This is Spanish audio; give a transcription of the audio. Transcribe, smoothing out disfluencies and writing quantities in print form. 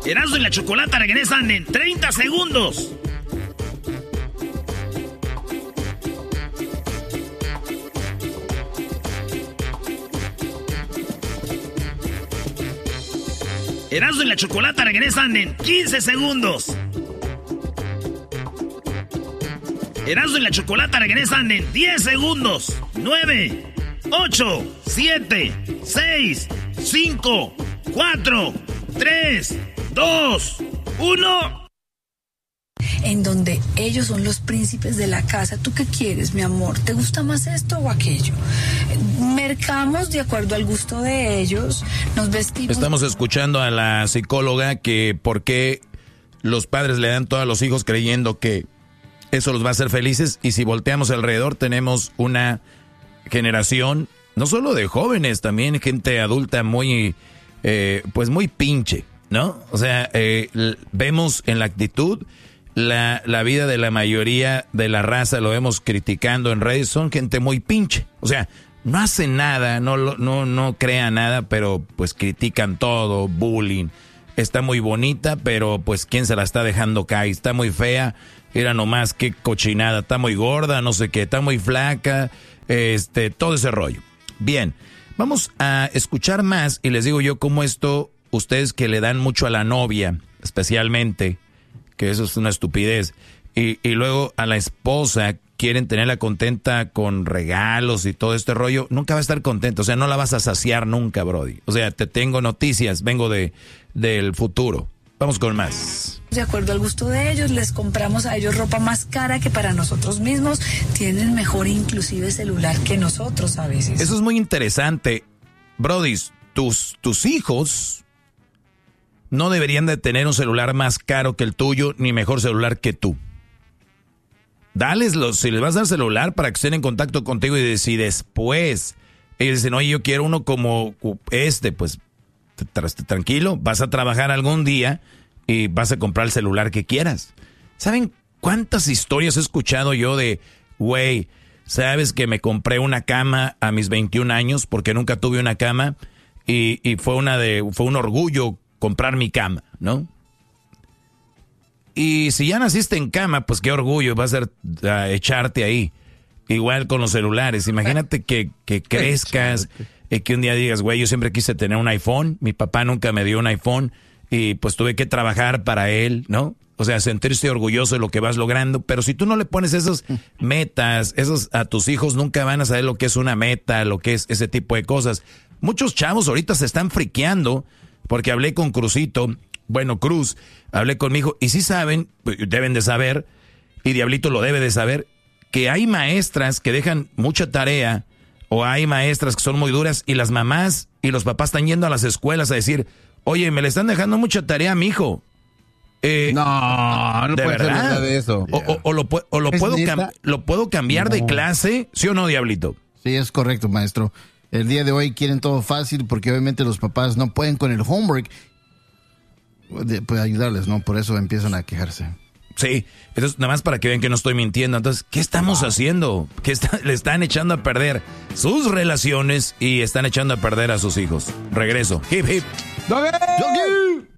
Erasmo y la Chocolata regresan en 30 segundos. Erasmo y la Chocolata regresan en 15 segundos. Erasmo y la Chocolata regresan en 10 segundos. 9, 8, 7, 6, 5, 4, 3, 2, 1. En donde ellos son los príncipes de la casa. ¿Tú qué quieres, mi amor? ¿Te gusta más esto o aquello? Mercamos de acuerdo al gusto de ellos, nos vestimos... Estamos escuchando a la psicóloga que por qué los padres le dan todo a los hijos creyendo que eso los va a hacer felices, y si volteamos alrededor tenemos una generación, no solo de jóvenes, también gente adulta muy, pues muy pinche, ¿no? O sea, vemos en la actitud la vida de la mayoría de la raza, lo vemos criticando en redes, son gente muy pinche, o sea, no hacen nada, no crean nada, pero pues critican todo, bullying. Está muy bonita, pero pues quién se la está dejando caer, está muy fea, era nomás qué cochinada, está muy gorda, no sé qué, está muy flaca, todo ese rollo. Bien, vamos a escuchar más y les digo yo cómo esto, ustedes que le dan mucho a la novia, especialmente, que eso es una estupidez, y luego a la esposa quieren tenerla contenta con regalos y todo este rollo, nunca va a estar contenta, o sea, no la vas a saciar nunca, brody. O sea, te tengo noticias, vengo del futuro. Vamos con más. De acuerdo al gusto de ellos, les compramos a ellos ropa más cara que para nosotros mismos, tienen mejor inclusive celular que nosotros a veces. Eso es muy interesante. Brody, tus hijos no deberían de tener un celular más caro que el tuyo, ni mejor celular que tú. Si les vas a dar celular para que estén en contacto contigo, y si después ellos dicen, oye, yo quiero uno como pues tranquilo, vas a trabajar algún día y vas a comprar el celular que quieras. ¿Saben cuántas historias he escuchado yo de, güey, sabes que me compré una cama a mis 21 años porque nunca tuve una cama y fue un orgullo comprar mi cama, ¿no? Y si ya naciste en cama, pues qué orgullo va a ser echarte ahí. Igual con los celulares. Imagínate que crezcas, que un día digas, güey, yo siempre quise tener un iPhone, mi papá nunca me dio un iPhone y pues tuve que trabajar para él, ¿no? O sea, sentirse orgulloso de lo que vas logrando. Pero si tú no le pones esas metas, esos a tus hijos, nunca van a saber lo que es una meta, lo que es ese tipo de cosas. Muchos chavos ahorita se están friqueando porque hablé con Cruz, hablé con mi hijo, y sí saben, deben de saber, y Diablito lo debe de saber, que hay maestras que dejan mucha tarea, o hay maestras que son muy duras, y las mamás y los papás están yendo a las escuelas a decir, oye, me le están dejando mucha tarea a mi hijo. No puede ser verdad de eso. Lo puedo cambiar de clase, ¿sí o no, Diablito? Sí, es correcto, maestro. El día de hoy quieren todo fácil porque obviamente los papás no pueden con el homework. Puede ayudarles, ¿no? Por eso empiezan a quejarse. Sí, eso es nada más para que vean que no estoy mintiendo. Entonces, ¿qué estamos haciendo? Le están echando a perder sus relaciones y están echando a perder a sus hijos. Regreso. Hip, hip. ¡Doggy!